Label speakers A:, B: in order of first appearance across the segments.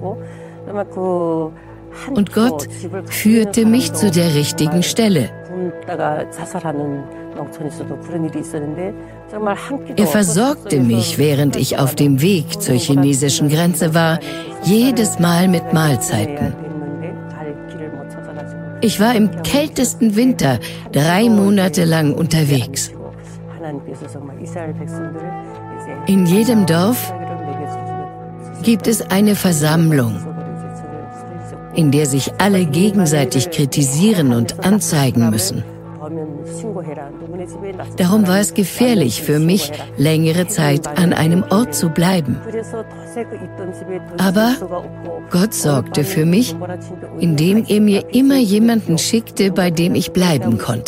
A: Und Gott führte mich zu der richtigen Stelle. Er versorgte mich, während ich auf dem Weg zur chinesischen Grenze war, jedes Mal mit Mahlzeiten. Ich war im kältesten Winter 3 Monate lang unterwegs. In jedem Dorf gibt es eine Versammlung, in der sich alle gegenseitig kritisieren und anzeigen müssen. Darum war es gefährlich für mich, längere Zeit an einem Ort zu bleiben. Aber Gott sorgte für mich, indem er mir immer jemanden schickte, bei dem ich bleiben konnte.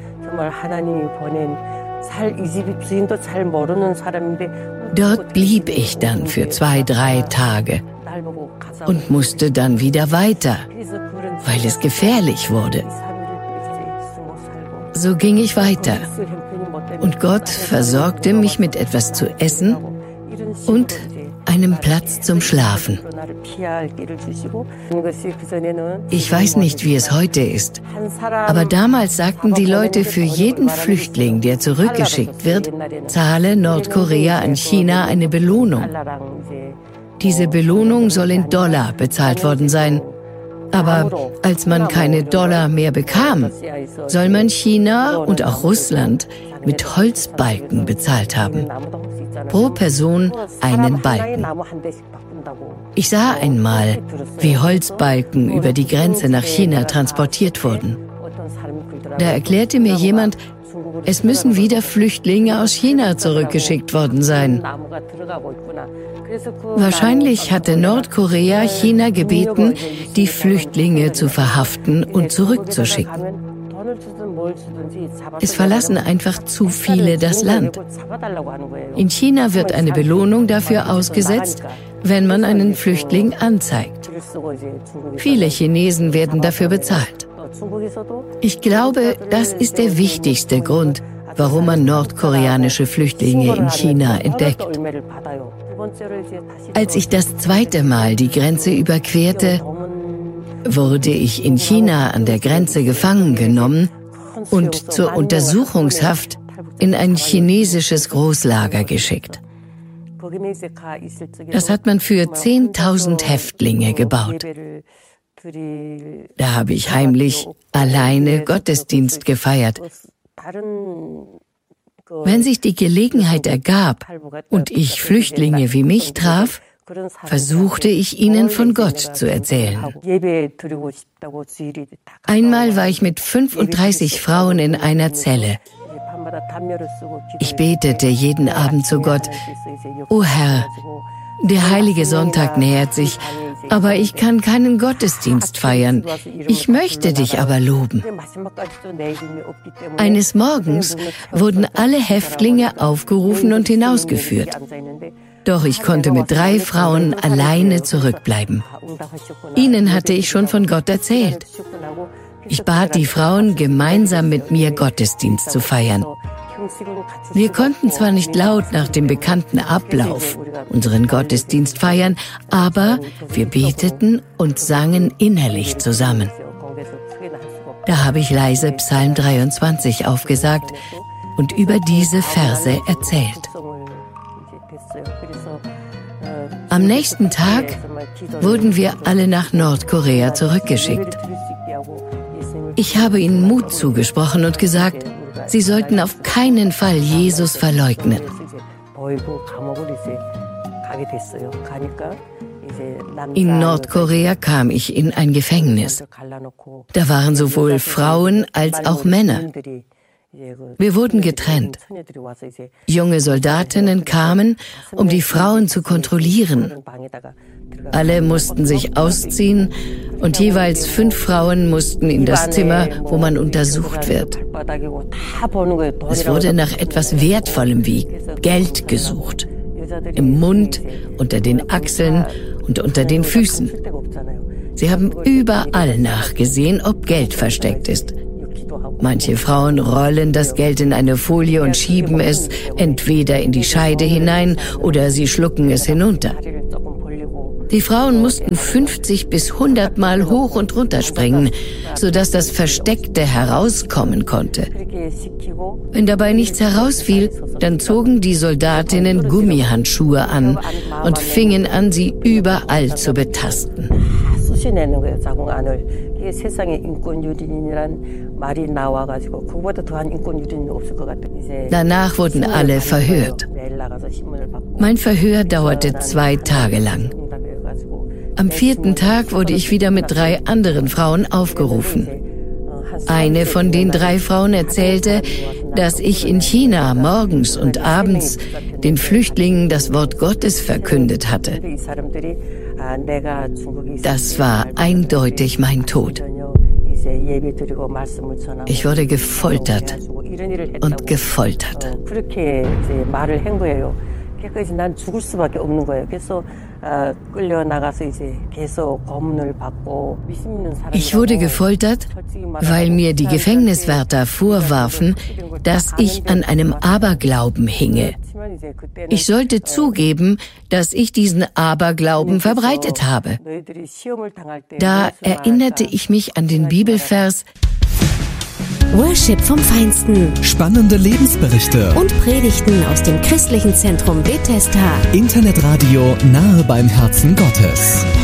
A: Dort blieb ich dann für 2, 3 Tage und musste dann wieder weiter, weil es gefährlich wurde. So ging ich weiter und Gott versorgte mich mit etwas zu essen und einem Platz zum Schlafen. Ich weiß nicht, wie es heute ist, aber damals sagten die Leute, für jeden Flüchtling, der zurückgeschickt wird, zahle Nordkorea an China eine Belohnung. Diese Belohnung soll in Dollar bezahlt worden sein. Aber als man keine Dollar mehr bekam, soll man China und auch Russland mit Holzbalken bezahlt haben. Pro Person einen Balken. Ich sah einmal, wie Holzbalken über die Grenze nach China transportiert wurden. Da erklärte mir jemand, es müssen wieder Flüchtlinge aus China zurückgeschickt worden sein. Wahrscheinlich hatte Nordkorea China gebeten, die Flüchtlinge zu verhaften und zurückzuschicken. Es verlassen einfach zu viele das Land. In China wird eine Belohnung dafür ausgesetzt, wenn man einen Flüchtling anzeigt. Viele Chinesen werden dafür bezahlt. Ich glaube, das ist der wichtigste Grund, warum man nordkoreanische Flüchtlinge in China entdeckt. Als ich das 2. Mal die Grenze überquerte, wurde ich in China an der Grenze gefangen genommen und zur Untersuchungshaft in ein chinesisches Großlager geschickt. Das hat man für 10.000 Häftlinge gebaut. Da habe ich heimlich alleine Gottesdienst gefeiert. Wenn sich die Gelegenheit ergab und ich Flüchtlinge wie mich traf, versuchte ich ihnen von Gott zu erzählen. Einmal war ich mit 35 Frauen in einer Zelle. Ich betete jeden Abend zu Gott: O Herr, der heilige Sonntag nähert sich, aber ich kann keinen Gottesdienst feiern. Ich möchte dich aber loben. Eines Morgens wurden alle Häftlinge aufgerufen und hinausgeführt. Doch ich konnte mit 3 Frauen alleine zurückbleiben. Ihnen hatte ich schon von Gott erzählt. Ich bat die Frauen, gemeinsam mit mir Gottesdienst zu feiern. Wir konnten zwar nicht laut nach dem bekannten Ablauf unseren Gottesdienst feiern, aber wir beteten und sangen innerlich zusammen. Da habe ich leise Psalm 23 aufgesagt und über diese Verse erzählt. Am nächsten Tag wurden wir alle nach Nordkorea zurückgeschickt. Ich habe ihnen Mut zugesprochen und gesagt, sie sollten auf keinen Fall Jesus verleugnen. In Nordkorea kam ich in ein Gefängnis. Da waren sowohl Frauen als auch Männer. Wir wurden getrennt. Junge Soldatinnen kamen, um die Frauen zu kontrollieren. Alle mussten sich ausziehen und jeweils 5 Frauen mussten in das Zimmer, wo man untersucht wird. Es wurde nach etwas Wertvollem wie Geld gesucht. Im Mund, unter den Achseln und unter den Füßen. Sie haben überall nachgesehen, ob Geld versteckt ist. Manche Frauen rollen das Geld in eine Folie und schieben es entweder in die Scheide hinein oder sie schlucken es hinunter. Die Frauen mussten 50 bis 100 Mal hoch und runter springen, sodass das Versteckte herauskommen konnte. Wenn dabei nichts herausfiel, dann zogen die Soldatinnen Gummihandschuhe an und fingen an, sie überall zu betasten. Danach wurden alle verhört. Mein Verhör dauerte 2 Tage lang. Am 4. Tag wurde ich wieder mit 3 anderen Frauen aufgerufen. Eine von den 3 Frauen erzählte, dass ich in China morgens und abends den Flüchtlingen das Wort Gottes verkündet hatte. Das war eindeutig mein Tod. Ich wurde gefoltert und gefoltert. Ich wurde gefoltert, weil mir die Gefängniswärter vorwarfen, dass ich an einem Aberglauben hinge. Ich sollte zugeben, dass ich diesen Aberglauben verbreitet habe. Da erinnerte ich mich an den Bibelvers:
B: Worship vom Feinsten.
C: Spannende Lebensberichte
B: Und Predigten aus dem christlichen Zentrum Bethesda.
C: Internetradio nahe beim Herzen Gottes.